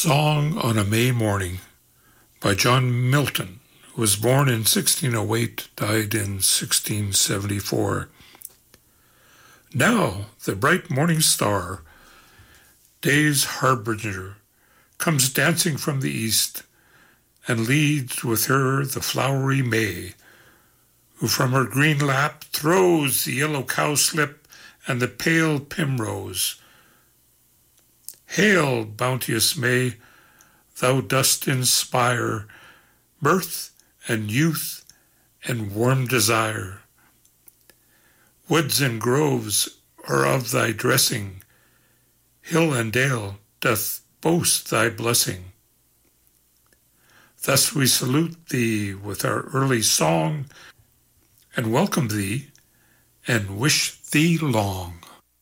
Song on a May Morning by John Milton, who was born in 1608, died in 1674. Now the bright morning star, day's harbinger, comes dancing from the east, and leads with her the flowery May, who from her green lap throws the yellow cowslip and the pale primrose. Hail, bounteous May, thou dost inspire mirth and youth and warm desire. Woods and groves are of thy dressing, hill and dale doth boast thy blessing. Thus we salute thee with our early song, and welcome thee, and wish thee long.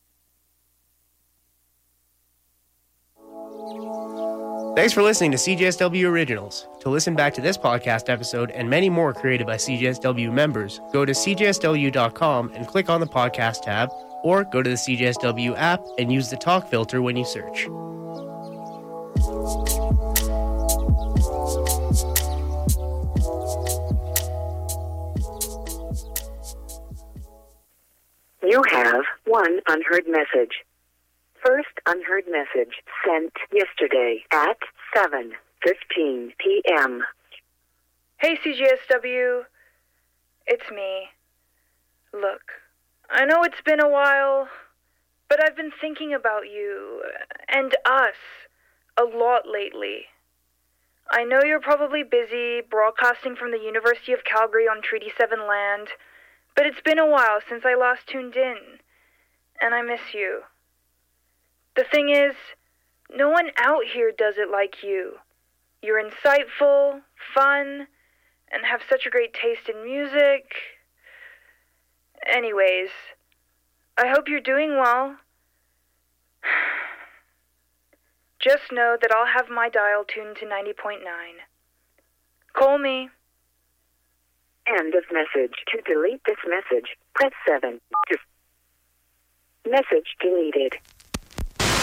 Thanks for listening to CJSW Originals. To listen back to this podcast episode and many more created by CJSW members, go to cjsw.com and click on the podcast tab, or go to the CJSW app and use the talk filter when you search. You have one unheard message. First unheard message sent yesterday at 7:15 p.m. Hey CJSW, it's me. Look, I know it's been a while, but I've been thinking about you and us a lot lately. I know you're probably busy broadcasting from the University of Calgary on Treaty 7 land, but it's been a while since I last tuned in, and I miss you. The thing is, no one out here does it like you. You're insightful, fun, and have such a great taste in music. Anyways, I hope you're doing well. Just know that I'll have my dial tuned to 90.9. Call me. End of message. To delete this message, press 7. Message deleted.